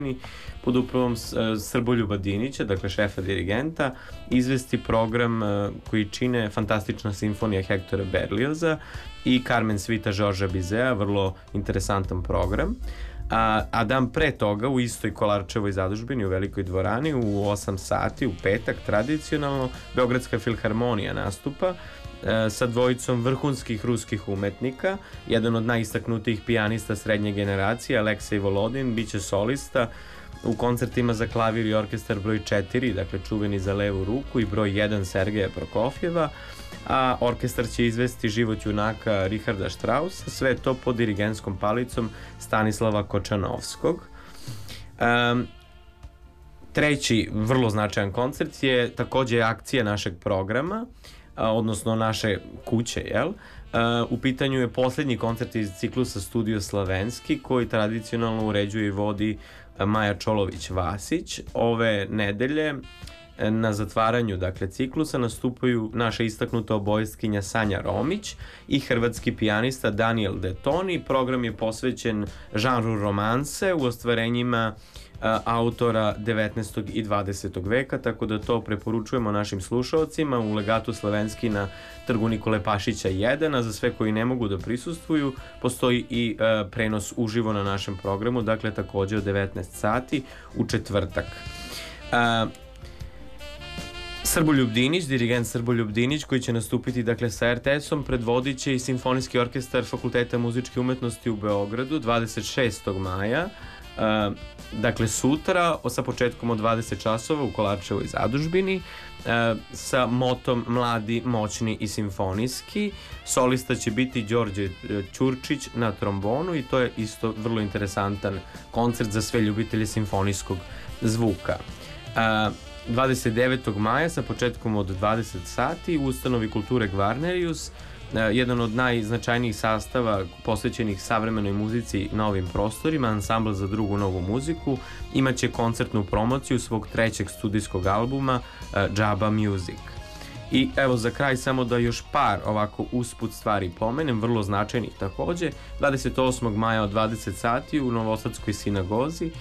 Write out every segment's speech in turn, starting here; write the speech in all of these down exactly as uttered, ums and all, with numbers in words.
pod upravom Srboljuba Dinića, dakle šefa dirigenta, izvesti program koji čine Fantastična simfonija Hektora Berlioza i Carmen Svita Žorža Bizea, vrlo interesantan program. A, a dan pre toga u istoj Kolarčevoj zadužbini u Velikoj dvorani u osam sati u petak tradicionalno Beogradska filharmonija nastupa e, sa dvojicom vrhunskih ruskih umetnika. Jedan od najistaknutijih pijanista srednje generacije, Aleksej Volodin, biće solista u koncertima za klavir i orkestar broj četiri, dakle čuveni za levu ruku, i broj jedan Sergeja Prokofjeva, a orkestar će izvesti Život junaka Richarda Straussa, sve to pod dirigentskom palicom Stanislava Kočanovskog. Um, treći vrlo značajan koncert je takođe akcija našeg programa, a, odnosno naše kuće, jel? Uh, u pitanju je poslednji koncert iz ciklusa Studio Slavenski, koji tradicionalno uređuje i vodi Maja Čolović-Vasić. Ove nedelje na zatvaranju, dakle, ciklusa nastupaju naša istaknuta obojestkinja Sanja Romić i hrvatski pijanista Daniel Detoni. Program je posvećen žanru romanse u ostvarenjima a, autora devetnaestog i dvadesetog veka, tako da to preporučujemo našim slušaocima u Legatu Slavenski na Trgu Nikole Pašića jedan, a za sve koji ne mogu da prisustvuju postoji i a, prenos uživo na našem programu, dakle takođe od devetnaest sati u četvrtak. A, Srboljub Dinić, dirigent Srboljub Dinić, koji će nastupiti, dakle, sa er te esom, predvodit će i Simfonijski orkestar Fakulteta muzičke umetnosti u Beogradu dvadeset šestog maja, uh, dakle sutra, sa početkom od dvadeset časova u Kolarčevoj zadužbini, uh, sa motom Mladi, moćni i simfonijski. Solista će biti Đorđe Ćurčić na trombonu i to je isto vrlo interesantan koncert za sve ljubitelje simfonijskog zvuka. Uh, dvadeset devetog maja sa početkom od dvadeset sati u ustanovi kulture Gvarnerius, jedan od najznačajnijih sastava posvećenih savremenoj muzici na ovim prostorima, ansambl za drugu novu muziku, imaće koncertnu promociju svog trećeg studijskog albuma Džaba Music. I evo za kraj samo da još par ovako usput stvari pomenem, vrlo značajnih takođe. dvadeset osmog maja od dvadeset sati u Novosadskoj sinagozi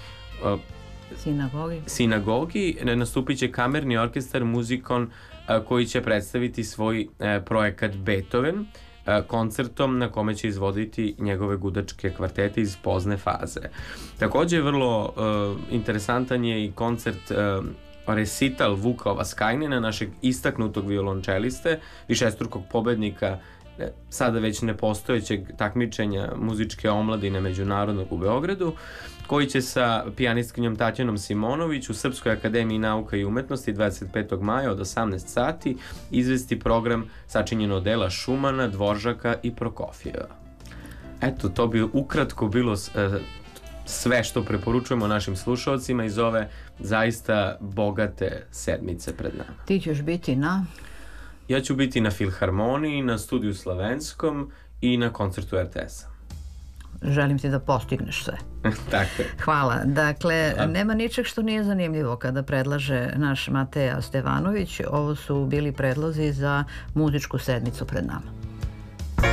Sinagogi. Sinagogi nastupit će kamerni orkestar Muzikon, koji će predstaviti svoj projekat Beethoven koncertom na kome će izvoditi njegove gudačke kvartete iz pozne faze. Takođe vrlo uh, interesantan je i koncert uh, recital Vuka Ovaskajnina, našeg istaknutog violončeliste, višestrukog pobednika sada već nepostojećeg takmičenja muzičke omladine međunarodnog u Beogradu, koji će sa pijanistkinjom Tatjanom Simonović u Srpskoj akademiji nauka i umetnosti dvadeset petog maja od osamnaest sati izvesti program sačinjen od dela Šumana, Dvoržaka i Prokofjeva. Eto, to bi ukratko bilo sve što preporučujemo našim slušalcima iz ove zaista bogate sedmice pred nama. Ti ćeš biti na... Ja ću biti na Filharmoniji, na Studiju Slavenskom i na koncertu er te esa. Želim ti da postigneš sve. Tako je. Hvala. Dakle, A... nema ničeg što nije zanimljivo kada predlaže naš Mateja Stevanović. Ovo su bili predlozi za muzičku sedmicu pred nama.